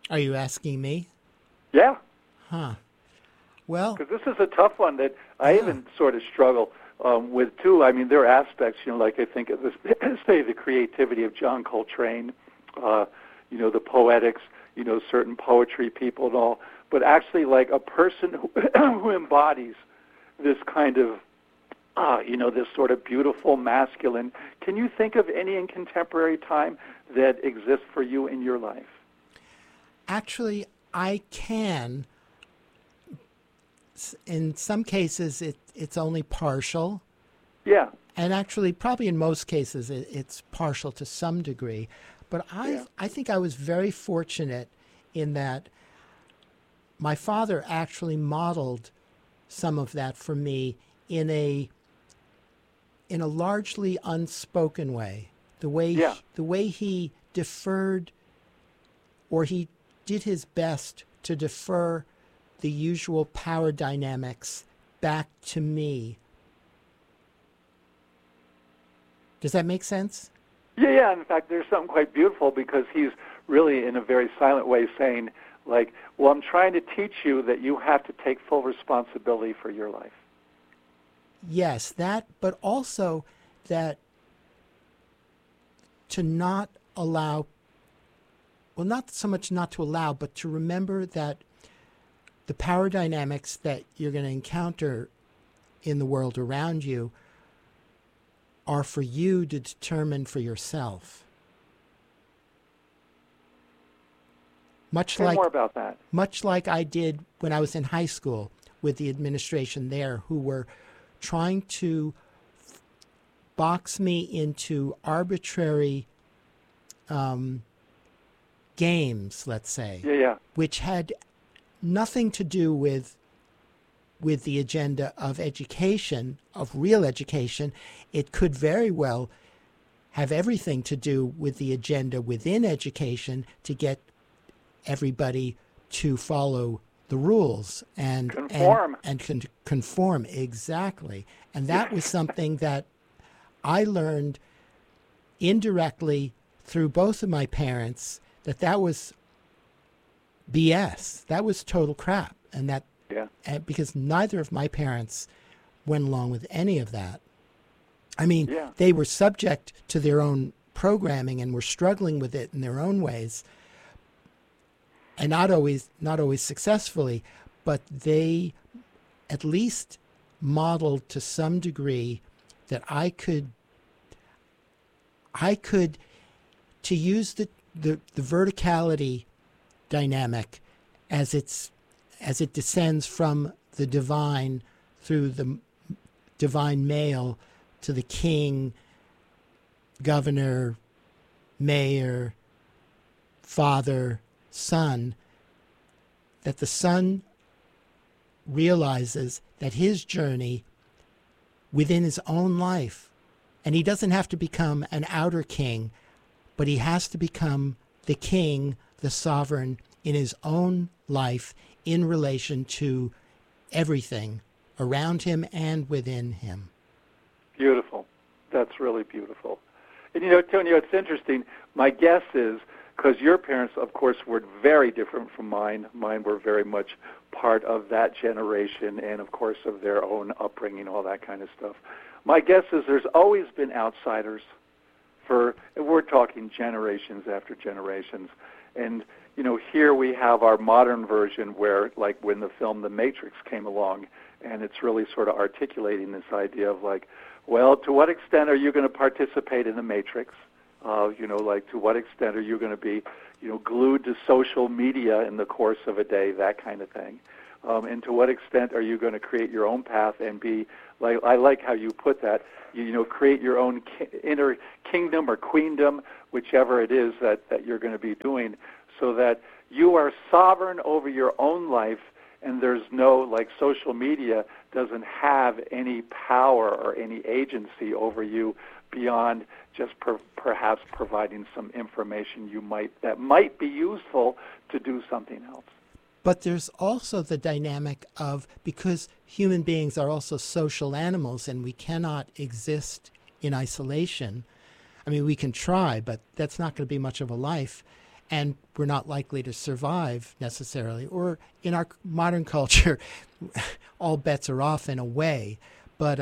Are you asking me? Yeah, Huh. Well, because this is a tough one that I yeah. even sort of struggle with too. I mean, there are aspects, like I think of this, say, the creativity of John Coltrane, uh, the poetics, certain poetry people and all. But actually, like a person who, who embodies this kind of, this sort of beautiful masculine. Can you think of any in contemporary time that exists for you in your life? Actually, I can. In some cases, it's only partial. Yeah, And actually, probably in most cases, it's partial to some degree. But yeah, I think I was very fortunate in that my father actually modeled some of that for me in a largely unspoken way. yeah. The way he deferred, or he did his best to defer the usual power dynamics back to me. Does that make sense? Yeah, yeah. In fact, there's something quite beautiful because he's really, in a very silent way, saying, like, well, I'm trying to teach you that you have to take full responsibility for your life. Yes, that, but also that to not allow, well, not so much not to allow, but to remember that the power dynamics that you're going to encounter in the world around you are for you to determine for yourself. Much Say more like about that. much like I did when I was in high school with the administration there, who were trying to box me into arbitrary games, let's say, Yeah, yeah. which had nothing to do with the agenda of education, of real education. It could very well have everything to do with the agenda within education to get everybody to follow the rules Conform. and conform exactly. And Yeah, that was something that I learned indirectly through both of my parents, that was BS. That was total crap. yeah, Because neither of my parents went along with any of that. I mean, yeah, they were subject to their own programming and were struggling with it in their own ways, and not always successfully, but they at least modeled to some degree that I could to use the verticality dynamic as it descends from the divine through the divine male to the king, governor, mayor, father, son, that the son realizes that his journey within his own life, and he doesn't have to become an outer king, but he has to become the king, the sovereign in his own life in relation to everything around him and within him. beautiful. That's really beautiful. And Tony, it's interesting. My guess is, because your parents, of course, were very different from mine. Mine were very much part of that generation and, of course, of their own upbringing, all that kind of stuff. My guess is there's always been outsiders we're talking generations after generations. And, here we have our modern version where, like, when the film The Matrix came along, and it's really sort of articulating this idea of, like, well, to what extent are you going to participate in the Matrix? Like, to what extent are you going to be, glued to social media in the course of a day, that kind of thing. And to what extent are you going to create your own path and be, like, I like how you put that, create your own inner kingdom or queendom, whichever it is that you're going to be doing, so that you are sovereign over your own life, and there's no, like, social media doesn't have any power or any agency over you beyond just perhaps providing some information that might be useful to do something else. But there's also the dynamic of, because human beings are also social animals and we cannot exist in isolation. I mean, we can try, but that's not going to be much of a life. and we're not likely to survive necessarily. Or in our modern culture, all bets are off in a way. But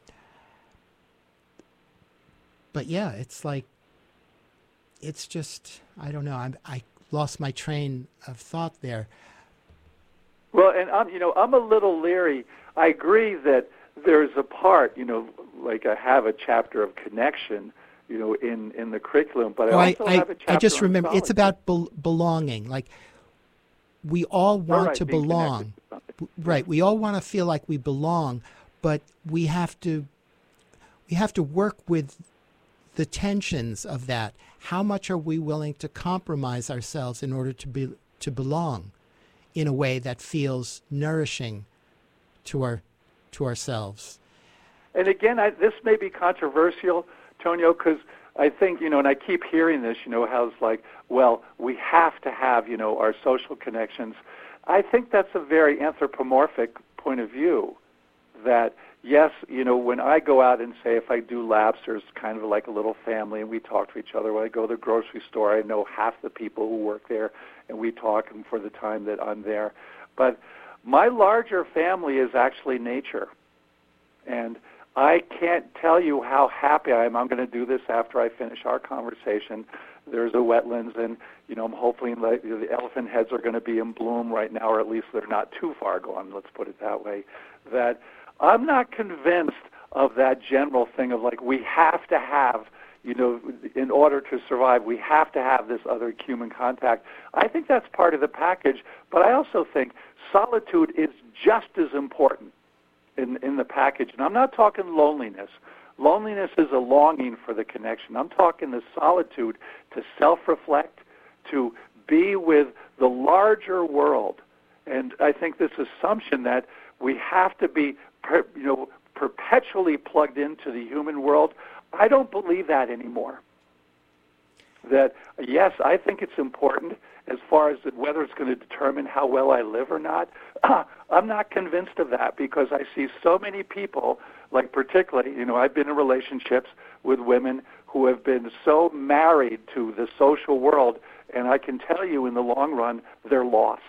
yeah, it's like, it's just, I don't know. I lost my train of thought there. Well, and I'm a little leery. I agree that there's a part, like I have a chapter of connection, in the curriculum, but I also have a chapter I just on remember solitude. it's about belonging. Like, we all want to belong. Right. We all want to feel like we belong, but we have to work with the tensions of that. How much are we willing to compromise ourselves in order to belong in a way that feels nourishing to ourselves? And again, this may be controversial, Tonio, because I think, and I keep hearing this, how it's like, well, we have to have, our social connections. I think that's a very anthropomorphic point of view, that, yes, when I go out and say, if I do laps, there's kind of like a little family, and we talk to each other. When I go to the grocery store, I know half the people who work there, and we talk for the time that I'm there. But my larger family is actually nature. And I can't tell you how happy I am. I'm going to do this after I finish our conversation. There's a wetlands, and I'm hoping the elephant heads are going to be in bloom right now, or at least they're not too far gone. Let's put it that way. That I'm not convinced of that general thing of like we have to have, in order to survive, we have to have this other human contact. I think that's part of the package, but I also think solitude is just as important in the package. And I'm not talking loneliness. Loneliness is a longing for the connection. I'm talking the solitude to self-reflect, to be with the larger world. And I think this assumption that we have to be, perpetually plugged into the human world, I don't believe that anymore. That, yes, I think it's important as far as whether it's going to determine how well I live or not. I'm not convinced of that because I see so many people, like particularly, I've been in relationships with women who have been so married to the social world, and I can tell you in the long run, they're lost.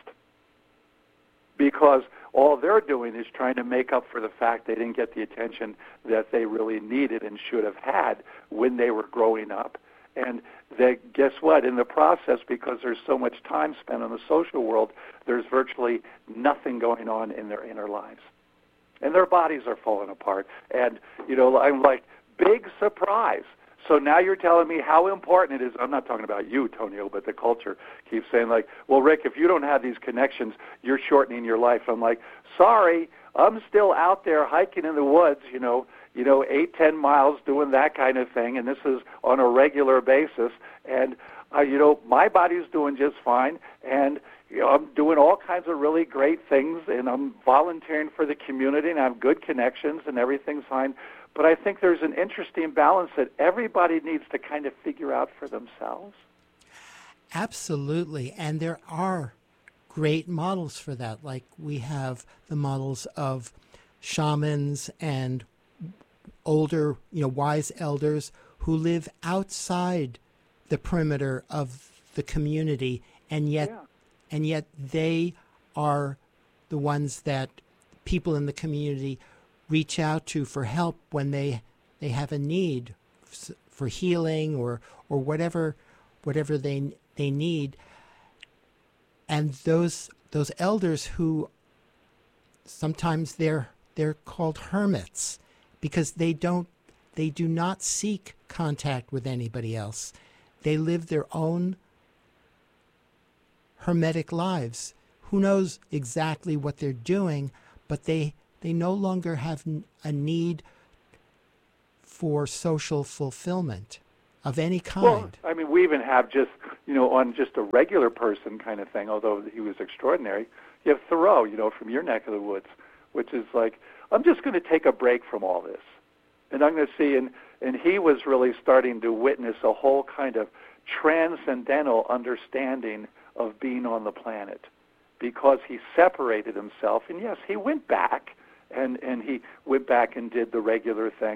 Because all they're doing is trying to make up for the fact they didn't get the attention that they really needed and should have had when they were growing up. And guess what? In the process, because there's so much time spent on the social world, there's virtually nothing going on in their inner lives. And their bodies are falling apart. And, I'm like, big surprise. So now you're telling me how important it is. I'm not talking about you, Tonio, but the culture keeps saying, like, well, Rick, if you don't have these connections, you're shortening your life. I'm like, sorry, I'm still out there hiking in the woods, 8-10 miles doing that kind of thing, and this is on a regular basis. And, my body's doing just fine, and I'm doing all kinds of really great things, and I'm volunteering for the community, and I have good connections, and everything's fine. But I think there's an interesting balance that everybody needs to kind of figure out for themselves. Absolutely. And there are great models for that. Like we have the models of shamans and older, wise elders who live outside the perimeter of the community, and yet they are the ones that people in the community reach out to for help when they have a need for healing or whatever they need. And those elders who sometimes they're called hermits because they do not seek contact with anybody else. They live their own hermetic lives. Who knows exactly what they're doing, but they no longer have a need for social fulfillment of any kind. Well, we even have just, on just a regular person kind of thing, although he was extraordinary, you have Thoreau, from your neck of the woods, which is like, I'm just going to take a break from all this. And I'm going to see, and he was really starting to witness a whole kind of transcendental understanding of being on the planet because he separated himself. And yes, he went back, and he went back and did the regular thing.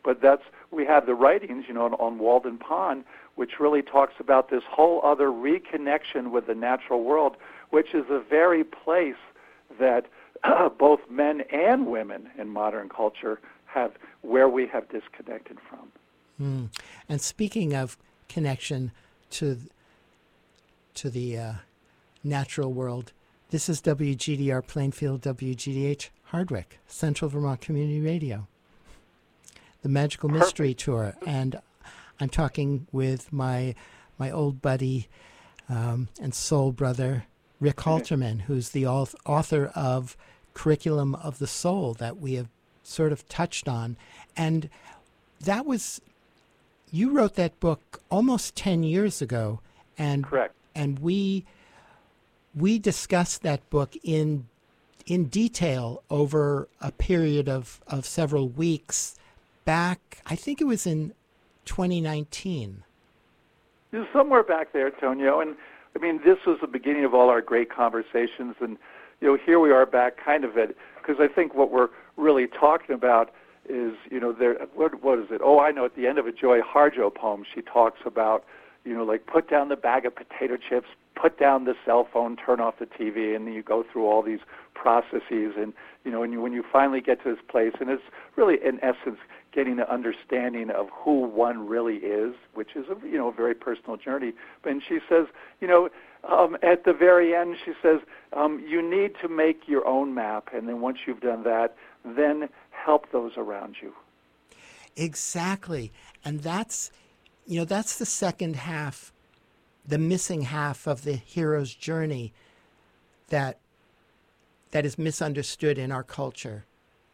but we have the writings, on Walden Pond, which really talks about this whole other reconnection with the natural world, which is the very place that both men and women in modern culture where we have disconnected from. And speaking of connection to the natural world, this is WGDR Plainfield, WGDH Hardwick, Central Vermont Community Radio, the Magical Mystery Tour. And I'm talking with my old buddy and soul brother, Rick Halterman, who's the author of Curriculum of the Soul that we have sort of touched on. And that was, you wrote that book almost 10 years ago. And correct. And we discussed that book in detail over a period of several weeks back, I think it was in 2019. It was somewhere back there, Tonio. And I mean, this was the beginning of all our great conversations. And, here we are back kind of at, because I think what we're really talking about is, what is it? Oh, I know, at the end of a Joy Harjo poem, she talks about, like put down the bag of potato chips, put down the cell phone, turn off the TV, and then you go through all these processes. And, when you finally get to this place, and it's really, in essence, getting an understanding of who one really is, which is a very personal journey. And she says, at the very end, she says, you need to make your own map, and then once you've done that, then help those around you. Exactly. And that's the second half, the missing half of the hero's journey that is misunderstood in our culture.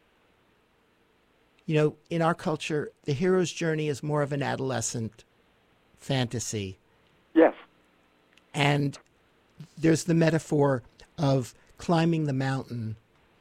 In our culture, the hero's journey is more of an adolescent fantasy. Yes. And there's the metaphor of climbing the mountain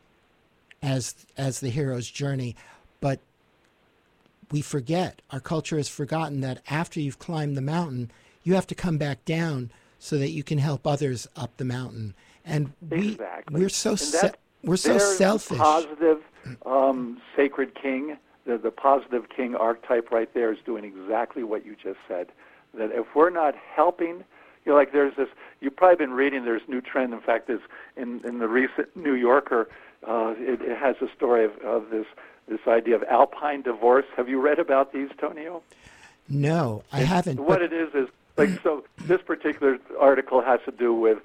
as the hero's journey. But we forget, our culture has forgotten that after you've climbed the mountain, you have to come back down so that you can help others up the mountain. And we're so selfish. Positive sacred king, the positive king archetype right there is doing exactly what you just said. That if we're not helping, like there's this, you've probably been reading, there's new trend. In fact, is in the recent New Yorker, it has a story of this idea of alpine divorce. Have you read about these, Tonio? No, I haven't. What it is like, so this particular article has to do with,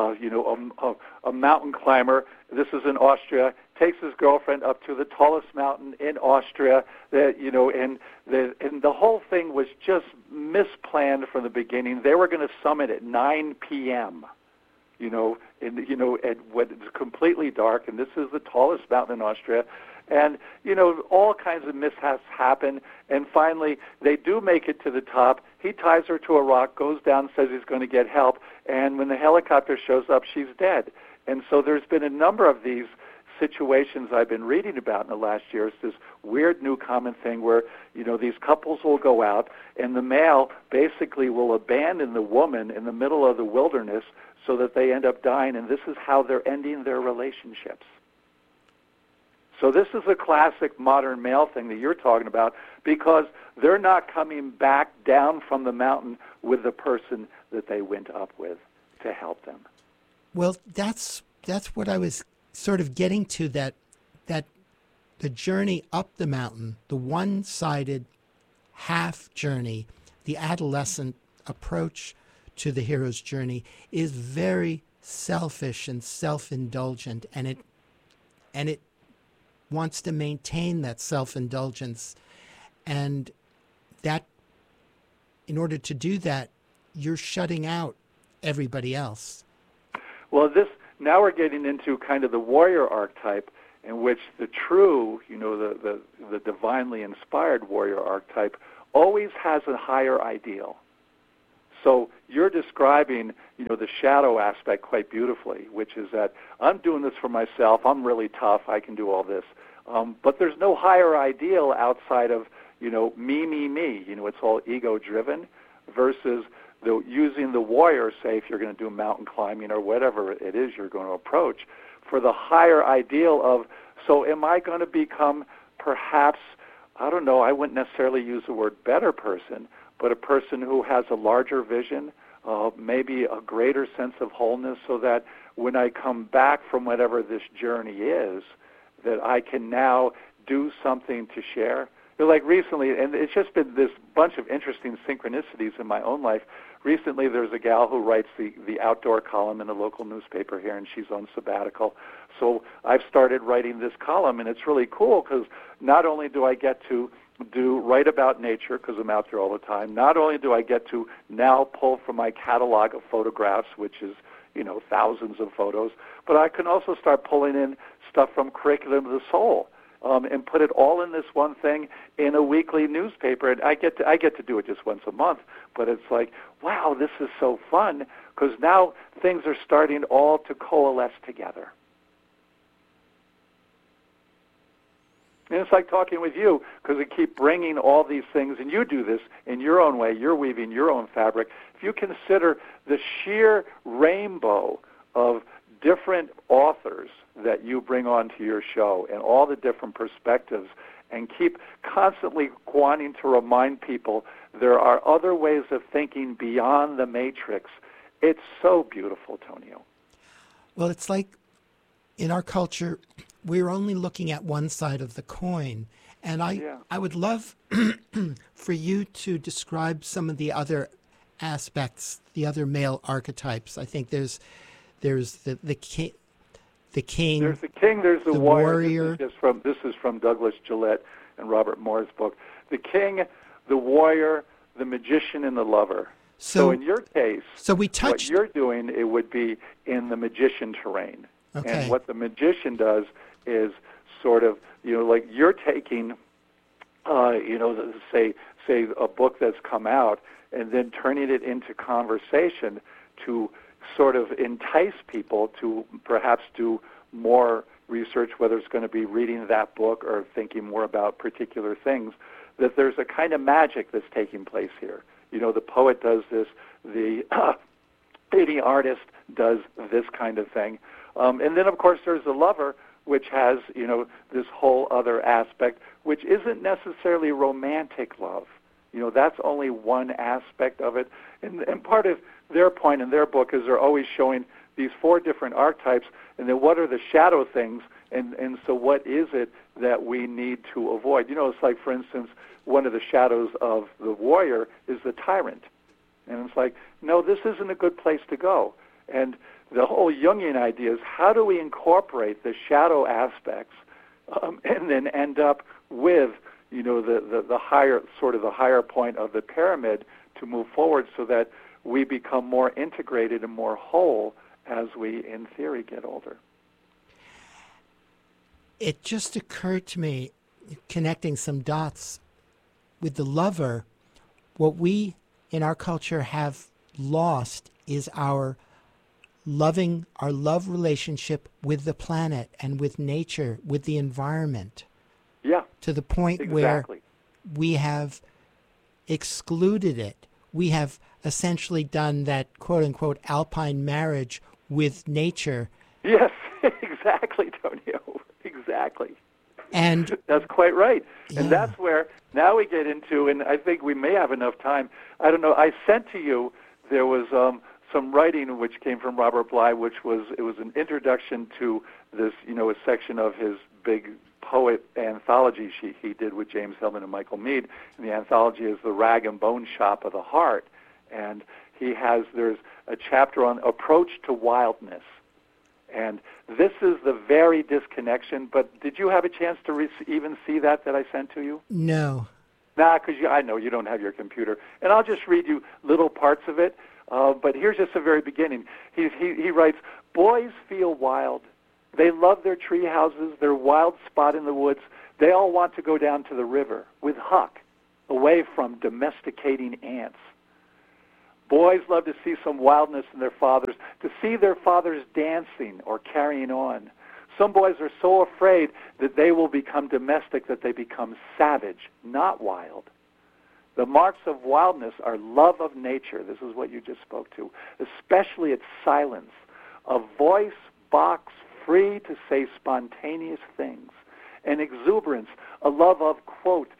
a mountain climber. This is in Austria. Takes his girlfriend up to the tallest mountain in Austria. And the whole thing was just misplanned from the beginning. They were going to summit at 9 p.m. At when it's completely dark, and this is the tallest mountain in Austria. And, all kinds of mishaps happen. And finally, they do make it to the top. He ties her to a rock, goes down, says he's going to get help. And when the helicopter shows up, she's dead. And so there's been a number of these situations I've been reading about in the last year. It's this weird new common thing where, these couples will go out, and the male basically will abandon the woman in the middle of the wilderness so that they end up dying. And this is how they're ending their relationships. So this is a classic modern male thing that you're talking about, because they're not coming back down from the mountain with the person that they went up with to help them. Well, that's what I was sort of getting to, that the journey up the mountain, the one-sided half journey, the adolescent approach to the hero's journey is very selfish and self-indulgent, and it wants to maintain that self-indulgence. And that, in order to do that, you're shutting out everybody else. Well, now we're getting into kind of the warrior archetype, in which the true, the divinely inspired warrior archetype always has a higher ideal. So you're describing, the shadow aspect quite beautifully, which is that I'm doing this for myself. I'm really tough. I can do all this. But there's no higher ideal outside of, me. It's all ego-driven versus using the warrior, say, if you're going to do mountain climbing or whatever it is you're going to approach, for the higher ideal of, so am I going to become perhaps I don't know, I wouldn't necessarily use the word better person, but a person who has a larger vision, maybe a greater sense of wholeness, so that when I come back from whatever this journey is, that I can now do something to share. Like recently, and it's just been this bunch of interesting synchronicities in my own life. Recently, there's a gal who writes the outdoor column in a local newspaper here, and she's on sabbatical. So I've started writing this column, and it's really cool because not only do I get to write about nature because I'm out there all the time, not only do I get to now pull from my catalog of photographs, which is, thousands of photos, but I can also start pulling in stuff from Curriculum of the Soul. And put it all in this one thing in a weekly newspaper. And I get to do it just once a month, but it's like, wow, this is so fun because now things are starting all to coalesce together. And it's like talking with you because we keep bringing all these things, and you do this in your own way. You're weaving your own fabric. If you consider the sheer rainbow of different authors that you bring onto your show and all the different perspectives, and keep constantly wanting to remind people there are other ways of thinking beyond the matrix. It's so beautiful, Tonio. Well, it's like in our culture, we're only looking at one side of the coin. And I would love for you to describe some of the other aspects, the other male archetypes. I think there's the king. There's the king. There's the warrior. This is from Douglas Gillette and Robert Moore's book. The king, the warrior, the magician, and the lover. So in your case, what you're doing, it would be in the magician terrain. Okay. And what the magician does is sort of, like you're taking, say a book that's come out, and then turning it into conversation to sort of entice people to perhaps do more research, whether it's going to be reading that book or thinking more about particular things, that there's a kind of magic that's taking place here. The poet does this, the artist does this kind of thing. And then, of course, there's the lover, which has, this whole other aspect, which isn't necessarily romantic love. That's only one aspect of it. And part of their point in their book is they're always showing these 4 different archetypes, and then what are the shadow things, and so what is it that we need to avoid? It's like, for instance, one of the shadows of the warrior is the tyrant. And it's like, no, this isn't a good place to go. And the whole Jungian idea is how do we incorporate the shadow aspects and then end up with, the higher, sort of the higher point of the pyramid to move forward so that we become more integrated and more whole as we, in theory, get older. It just occurred to me, connecting some dots with the lover, what we in our culture have lost is our love relationship with the planet and with nature, with the environment. Yeah. To the point where we have excluded it. We have essentially done that quote-unquote alpine marriage with nature. Yes, exactly, Tonio. Exactly. And that's quite right. Yeah. And that's where now we get into, and I think we may have enough time. I don't know. I sent to you, there was some writing which came from Robert Bly, it was an introduction to this, a section of his big poet anthology he did with James Hillman and Michael Meade. And the anthology is The Rag and Bone Shop of the Heart. And there's a chapter on approach to wildness. And this is the very disconnection. But did you have a chance to even see that I sent to you? No. Nah, because I know you don't have your computer. And I'll just read you little parts of it. But here's just the very beginning. He writes, boys feel wild. They love their tree houses, their wild spot in the woods. They all want to go down to the river with Huck, away from domesticating ants. Boys love to see some wildness in their fathers, to see their fathers dancing or carrying on. Some boys are so afraid that they will become domestic that they become savage, not wild. The marks of wildness are love of nature. This is what you just spoke to, especially its silence, a voice box free to say spontaneous things, and exuberance, a love of, quote,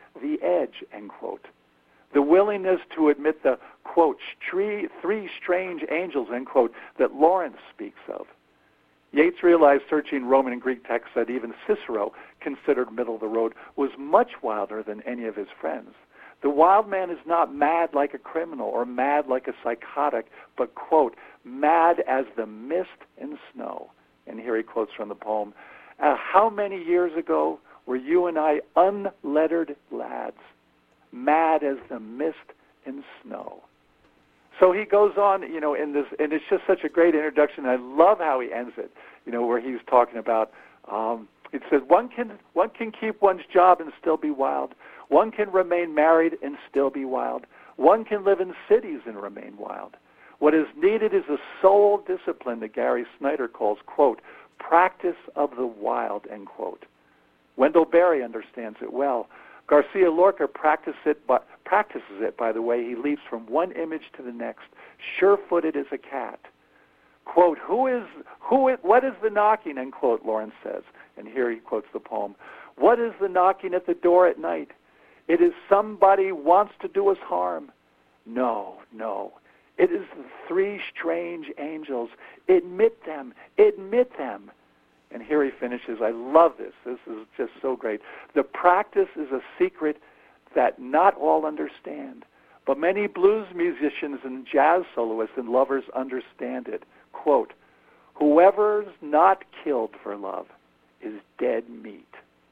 the edge, end quote. The willingness to admit the, quote, three strange angels, end quote, that Lawrence speaks of. Yeats realized, searching Roman and Greek texts, that even Cicero, considered middle of the road, was much wilder than any of his friends. The wild man is not mad like a criminal or mad like a psychotic, but, quote, mad as the mist and snow. And here he quotes from the poem, how many years ago were you and I unlettered lads, mad as the mist and snow? So he goes on, in this, and it's just such a great introduction. I love how he ends it, where he's talking about, it says, one can keep one's job and still be wild. One can remain married and still be wild. One can live in cities and remain wild. What is needed is a soul discipline that Gary Snyder calls, quote, practice of the wild, end quote. Wendell Berry understands it well. Garcia Lorca practices it by the way he leaps from one image to the next, sure-footed as a cat. Quote, what is the knocking, end quote, Lawrence says. And here he quotes the poem. What is the knocking at the door at night? It is somebody wants to do us harm. No. It is the three strange angels. Admit them. And here he finishes. I love this. This is just so great. The practice is a secret that not all understand, but many blues musicians and jazz soloists and lovers understand it. Quote, whoever's not killed for love is dead meat.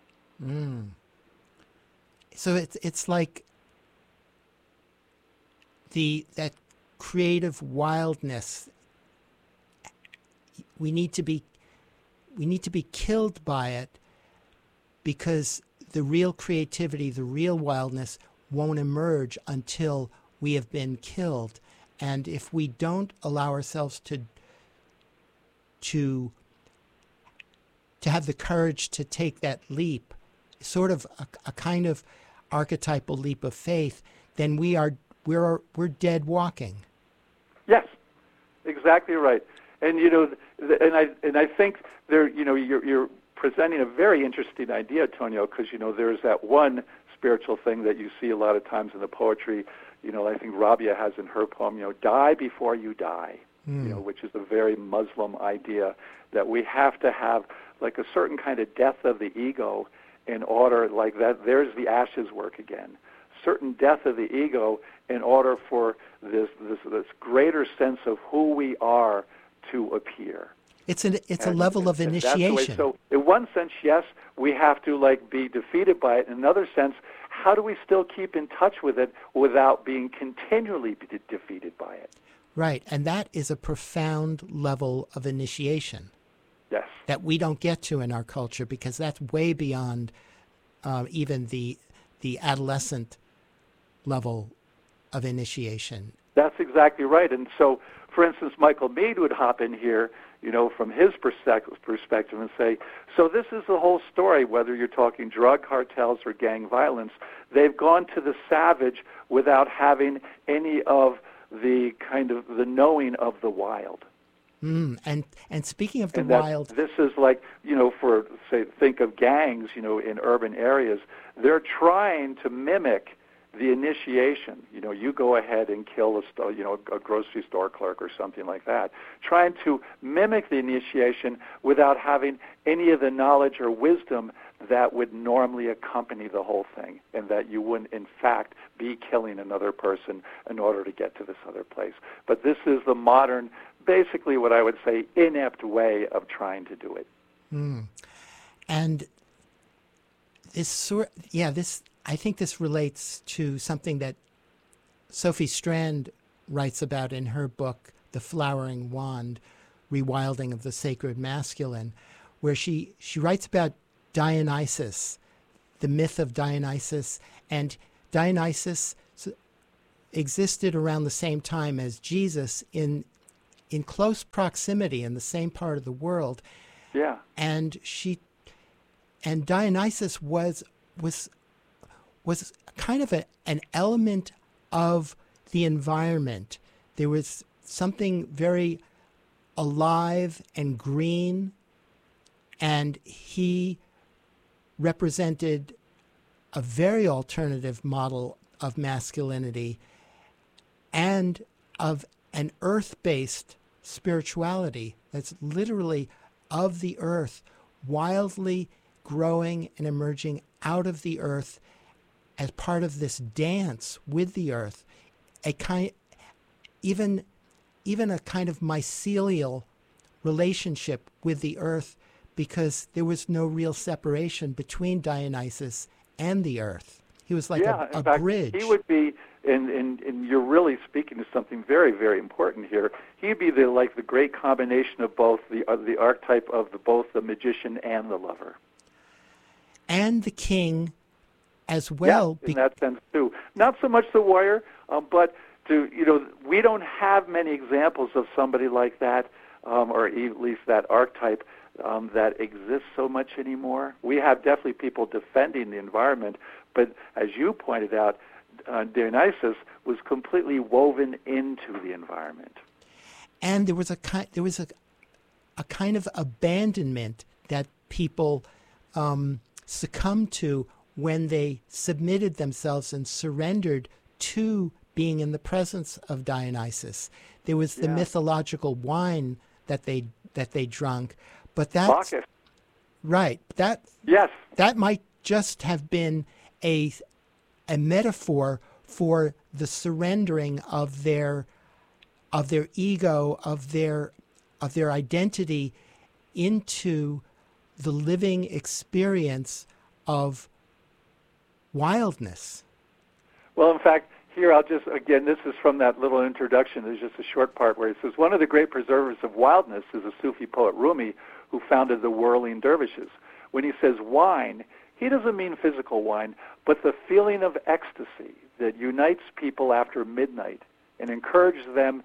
So it's like that creative wildness. We need to be killed by it, because the real creativity, the real wildness won't emerge until we have been killed. And if we don't allow ourselves to have the courage to take that leap, sort of a kind of archetypal leap of faith, then we're dead walking. Yes, exactly right. And I think there, you're presenting a very interesting idea, Tonio, because there's that one spiritual thing that you see a lot of times in the poetry. I think Rabia has in her poem, die before you die, which is a very Muslim idea that we have to have like a certain kind of death of the ego in order, like that. There's the ashes work again. Certain death of the ego in order for this greater sense of who we are to appear. It's a level of initiation. So in one sense, yes, we have to be defeated by it. In another sense, how do we still keep in touch with it without being continually defeated by it? Right, and that is a profound level of initiation. Yes. That we don't get to in our culture, because that's way beyond even the adolescent level of initiation. That's exactly right. And so, for instance, Michael Meade would hop in here, from his perspective and say, so this is the whole story, whether you're talking drug cartels or gang violence. They've gone to the savage without having any of the kind of the knowing of the wild. And speaking of the wild, this is for say, think of gangs, in urban areas. They're trying to mimic the initiation. You go ahead and kill a grocery store clerk or something like that, trying to mimic the initiation without having any of the knowledge or wisdom that would normally accompany the whole thing, and that you wouldn't, in fact, be killing another person in order to get to this other place. But this is the modern, basically what I would say, inept way of trying to do it. And I think this relates to something that Sophie Strand writes about in her book, The Flowering Wand, Rewilding of the Sacred Masculine, where she writes about Dionysus, the myth of Dionysus. And Dionysus existed around the same time as Jesus in close proximity in the same part of the world. Yeah. And Dionysus was kind of an element of the environment. There was something very alive and green, and he represented a very alternative model of masculinity and of an earth-based spirituality that's literally of the earth, wildly growing and emerging out of the earth as part of this dance with the earth, a kind, even a kind of mycelial relationship with the earth, because there was no real separation between Dionysus and the earth. He was like a fact, bridge. He would be, and you're really speaking to something very, very important here. He'd be the great combination of both the archetype of both the magician and the lover, and the king as well. Yeah, in that sense too. Not so much the warrior, but we don't have many examples of somebody like that, or at least that archetype. That exists so much anymore. We have definitely people defending the environment, but as you pointed out, Dionysus was completely woven into the environment. And there was a kind of abandonment that people succumbed to when they submitted themselves and surrendered to being in the presence of Dionysus. There was the mythological wine that they drank. But that's Bacchus. Right. That might just have been a metaphor for the surrendering of their ego, of their identity into the living experience of wildness. Well, in fact, here this is from that little introduction. There's just a short part where he says, one of the great preservers of wildness is a Sufi poet, Rumi, who founded the whirling dervishes. When he says wine, he doesn't mean physical wine, but the feeling of ecstasy that unites people after midnight and encourages them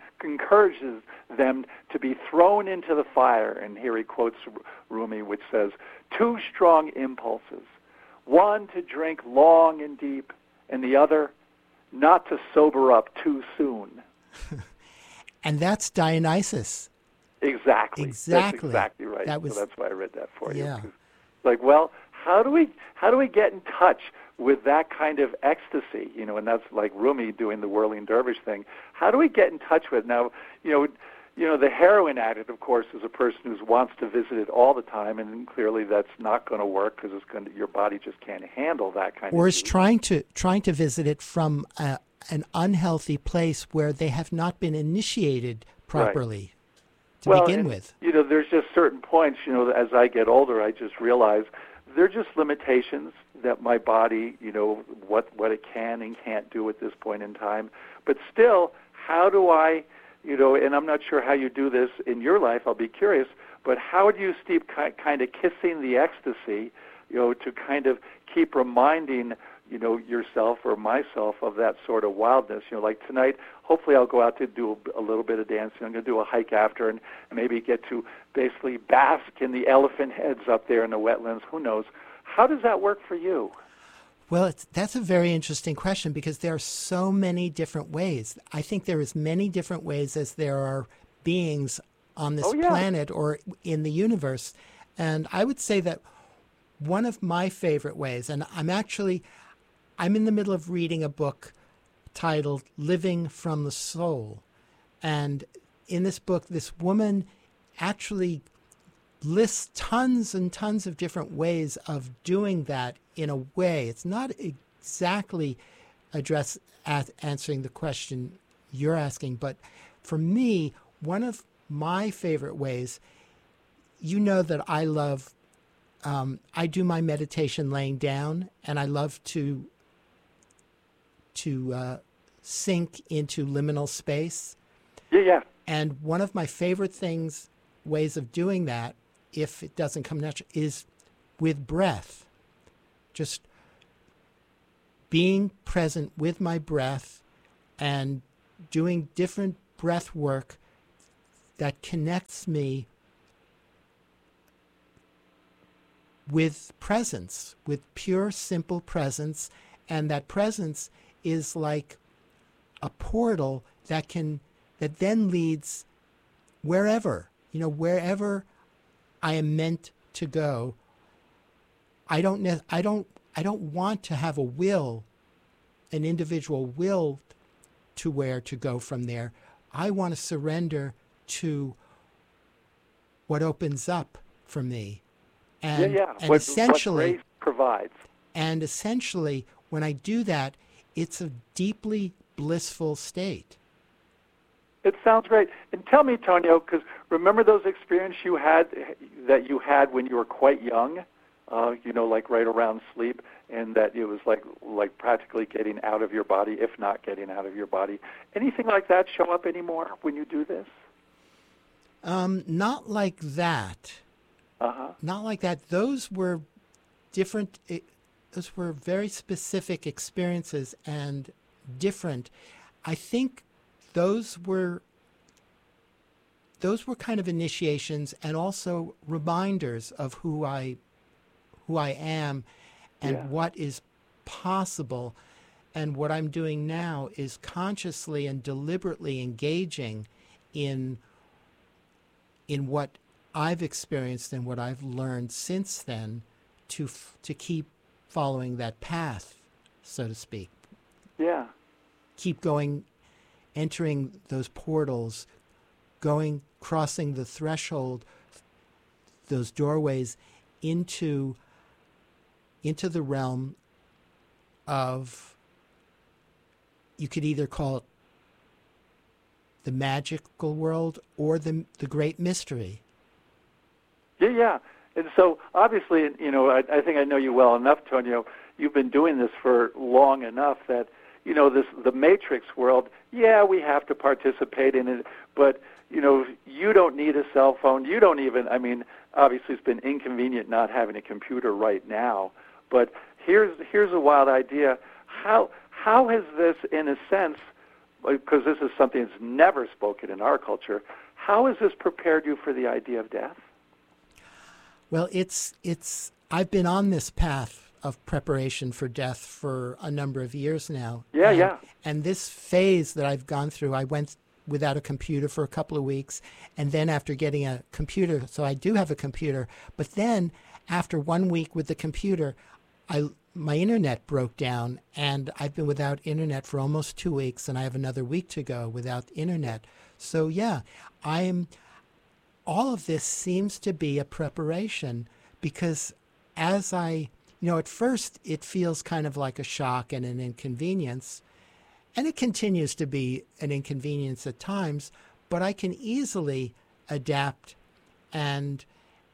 to be thrown into the fire. And here he quotes Rumi, which says, two strong impulses, one to drink long and deep, and the other not to sober up too soon. And that's Dionysus. Exactly. That's exactly right. So that's why I read that for you. Like, well, how do we get in touch with that kind of ecstasy? And that's like Rumi doing the whirling dervish thing. How do we get in touch with it? Now, the heroin addict, of course, is a person who wants to visit it all the time, and clearly that's not going to work because your body just can't handle that kind of. Or is trying to visit it from an unhealthy place where they have not been initiated properly. Right. To begin with. There's just certain points, as I get older, I just realize there are just limitations that my body, what it can and can't do at this point in time. But still, how do I, and I'm not sure how you do this in your life, I'll be curious, but how do you keep kind of kissing the ecstasy, to kind of keep reminding yourself or myself of that sort of wildness. Like tonight, hopefully I'll go out to do a little bit of dancing. I'm going to do a hike after and maybe get to basically bask in the elephant heads up there in the wetlands. Who knows? How does that work for you? Well, that's a very interesting question because there are so many different ways. I think there are as many different ways as there are beings on this planet or in the universe. And I would say that one of my favorite ways, and I'm in the middle of reading a book titled Living from the Soul. And in this book, this woman actually lists tons and tons of different ways of doing that in a way. It's not exactly answering the question you're asking, but for me, one of my favorite ways, that I love, I do my meditation laying down, and I love to sink into liminal space. Yeah. And one of my favorite ways of doing that, if it doesn't come natural, is with breath. Just being present with my breath and doing different breath work that connects me with presence, with pure, simple presence. And that presence is like a portal that then leads wherever I am meant to go. I don't I don't want to have a will, an individual will to where to go from there. I want to surrender to what opens up for me. And, and what essentially, grace provides. And essentially, when I do that, it's a deeply blissful state. It sounds great. And tell me, Tonio, because remember those experiences you had when you were quite young, like right around sleep, and that it was like practically getting out of your body, if not getting out of your body. Anything like that show up anymore when you do this? Not like that. Not like that. Those were different. Those were very specific experiences and different. I think those were kind of initiations and also reminders of who I am and what is possible. And what I'm doing now is consciously and deliberately engaging in what I've experienced and what I've learned since then to keep following that path, so to speak. Yeah. Keep going, entering those portals, crossing the threshold, those doorways into the realm of, you could either call it the magical world or the great mystery. Yeah. And so, obviously, I think I know you well enough, Tonio. You've been doing this for long enough that, the Matrix world, we have to participate in it, but, you don't need a cell phone. You don't even, obviously it's been inconvenient not having a computer right now, but here's a wild idea. How has this, in a sense, because this is something that's never spoken in our culture, how has this prepared you for the idea of death? Well, I've been on this path of preparation for death for a number of years now. And this phase that I've gone through, I went without a computer for a couple of weeks, and then after getting a computer, so I do have a computer, but then after 1 week with the computer, my internet broke down, and I've been without internet for almost 2 weeks, and I have another week to go without internet. So all of this seems to be a preparation, because as at first it feels kind of like a shock and an inconvenience, and it continues to be an inconvenience at times, but I can easily adapt, and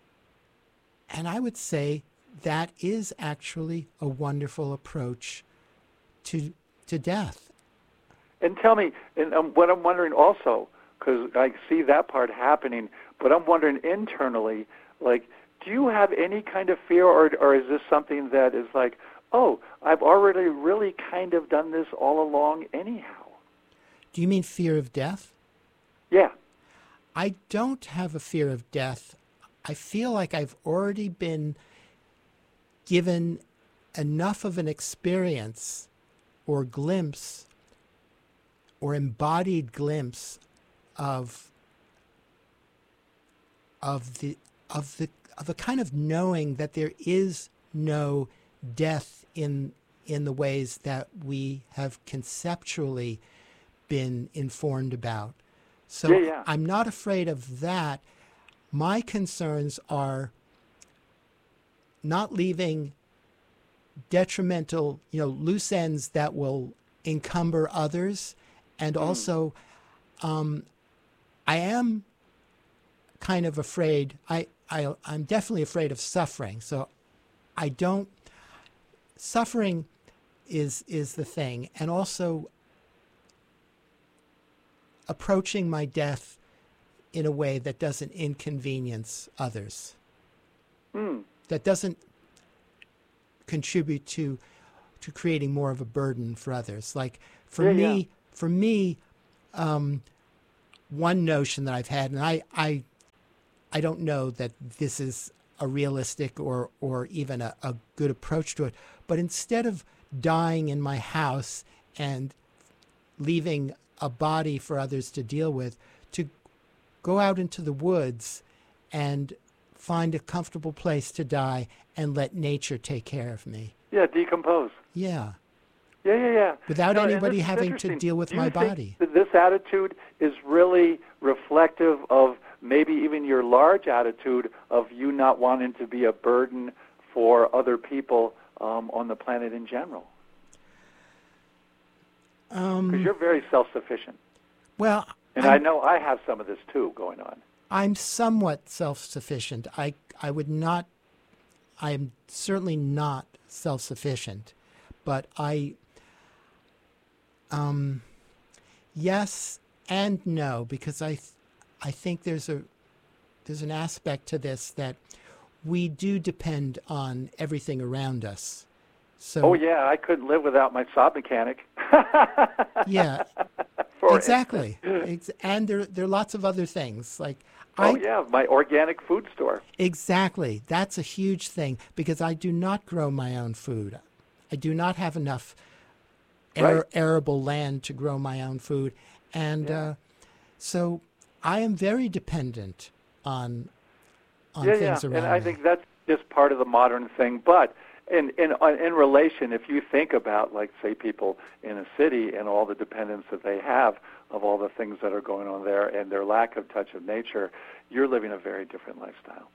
I would say that is actually a wonderful approach to death. And tell me, and what I'm wondering also, because I see that part happening, but I'm wondering internally, do you have any kind of fear, or is this something that is like, oh, I've already really kind of done this all along anyhow? Do you mean fear of death? Yeah. I don't have a fear of death. I feel like I've already been given enough of an experience or glimpse or embodied glimpse of a kind of knowing that there is no death in the ways that we have conceptually been informed about. So I'm not afraid of that. My concerns are not leaving detrimental, loose ends that will encumber others. And also, I am kind of afraid, I'm definitely afraid of suffering. So suffering is the thing. And also approaching my death in a way that doesn't inconvenience others. That doesn't contribute to creating more of a burden for others. Like for me, one notion that I've had, and I don't know that this is a realistic or even a good approach to it, but instead of dying in my house and leaving a body for others to deal with, to go out into the woods and find a comfortable place to die and let nature take care of me. Yeah, decompose. Yeah. Yeah. Without No, and anybody this is having to interesting. deal with Do you my think body. that this attitude is really reflective of maybe even your large attitude of you not wanting to be a burden for other people on the planet in general? Because you're very self-sufficient. Well, And I know I have some of this too going on. I'm somewhat self-sufficient. I am certainly not self-sufficient, but yes and no, because I think there's an aspect to this that we do depend on everything around us. So, oh yeah, I couldn't live without my saw mechanic. Yeah, exactly. And there are lots of other things like. Yeah, my organic food store. Exactly. That's a huge thing because I do not grow my own food. I do not have enough arable land to grow my own food. And so I am very dependent on things around me. And I think that's just part of the modern thing. But in relation, if you think about, like, say, people in a city and all the dependence that they have of all the things that are going on there and their lack of touch of nature, you're living a very different lifestyle.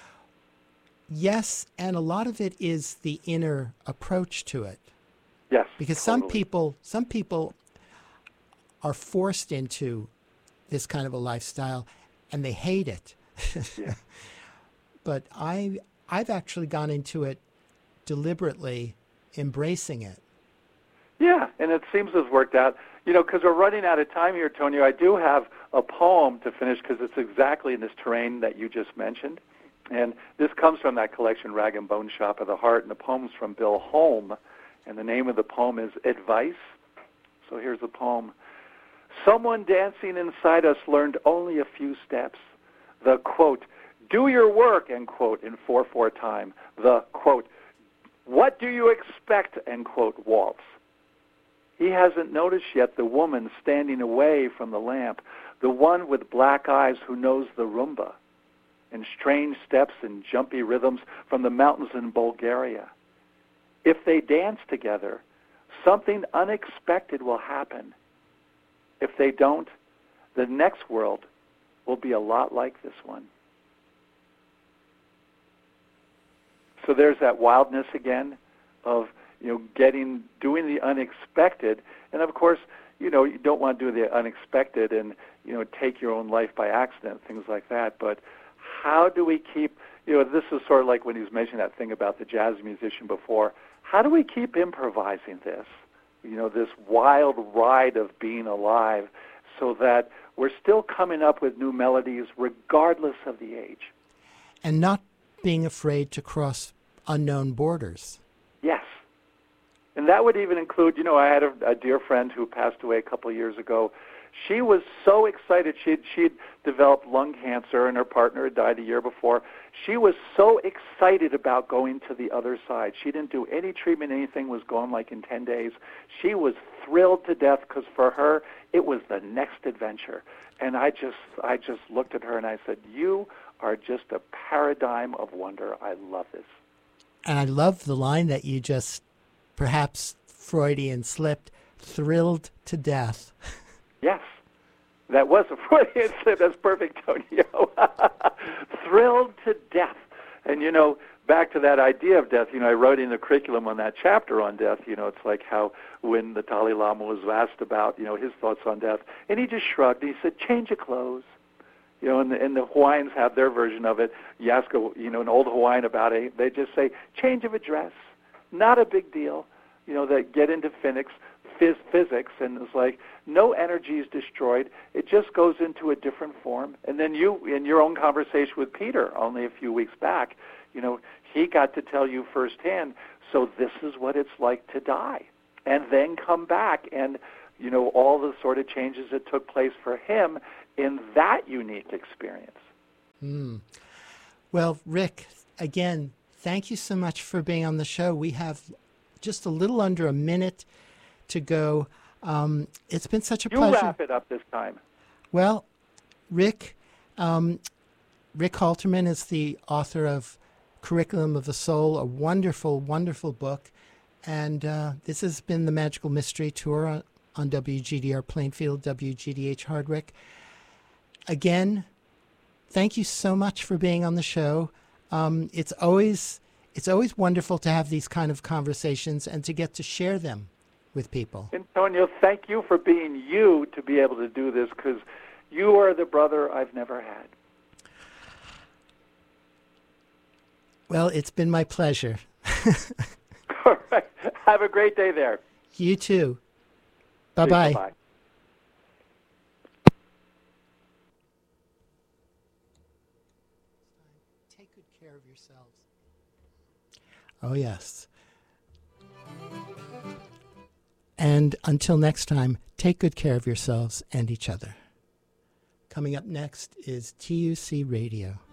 Yes, and a lot of it is the inner approach to it. Yes, because totally. some people are forced into this kind of a lifestyle and they hate it. Yeah. But I've actually gone into it deliberately, embracing it. Yeah, and it seems to have worked out. You know, because we're running out of time here, Tonio, I do have a poem to finish because it's exactly in this terrain that you just mentioned. And this comes from that collection, Rag and Bone Shop of the Heart, and the poem's from Bill Holm, and the name of the poem is Advice. So here's the poem. Someone dancing inside us learned only a few steps. The, quote, do your work, end quote, in 4/4 time. The, quote, what do you expect, end quote, waltz. He hasn't noticed yet the woman standing away from the lamp, the one with black eyes who knows the rumba, and strange steps and jumpy rhythms from the mountains in Bulgaria. If they dance together, something unexpected will happen. If they don't, the next world will be a lot like this one. So there's that wildness again of, doing the unexpected. And of course, you don't want to do the unexpected and, take your own life by accident, things like that. But how do we keep, this is sort of like when he was mentioning that thing about the jazz musician before. How do we keep improvising this, this wild ride of being alive so that we're still coming up with new melodies regardless of the age? And not being afraid to cross unknown borders. Yes. And that would even include, I had a dear friend who passed away a couple of years ago. She was so excited. She'd developed lung cancer, and her partner had died a year before. She was so excited about going to the other side. She didn't do any treatment. Anything was gone like in 10 days. She was thrilled to death because for her, it was the next adventure. And I just looked at her and I said, you are just a paradigm of wonder. I love this. And I love the line that you just, perhaps Freudian slipped, thrilled to death. Yes, that was a Freudian slip. That's perfect, Tonio. Thrilled to death. And, back to that idea of death, I wrote in the curriculum on that chapter on death, it's like how when the Dalai Lama was asked about, his thoughts on death, and he just shrugged. He said, change of clothes. And the Hawaiians have their version of it. You ask an old Hawaiian about it, they just say, change of address. Not a big deal. They get into physics, and it's like no energy is destroyed. It just goes into a different form. And then you, in your own conversation with Peter only a few weeks back, he got to tell you firsthand, so this is what it's like to die. And then come back and, all the sort of changes that took place for him in that unique experience. Well, Rick, again, thank you so much for being on the show. We have just a little under a minute to go. It's been such a pleasure. You wrap it up this time. Well, Rick Halterman is the author of Curriculum of the Soul, a wonderful, wonderful book. And this has been the Magical Mystery Tour on WGDR Plainfield, WGDH Hardwick. Again, thank you so much for being on the show. It's always wonderful to have these kind of conversations and to get to share them with people. Antonio, thank you for being you to be able to do this, because you are the brother I've never had. Well, it's been my pleasure. All right. Have a great day there. You too. Bye-bye. Bye-bye. Take good care of yourselves. Oh, yes. And until next time, take good care of yourselves and each other. Coming up next is TUC Radio.